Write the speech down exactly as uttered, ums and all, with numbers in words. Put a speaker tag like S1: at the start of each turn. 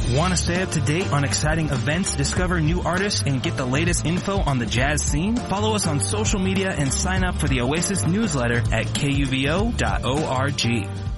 S1: Want to stay up to date on exciting events, discover new artists, and get the latest info on the jazz scene? Follow us on social media and sign up for the Oasis newsletter at K U V O dot org.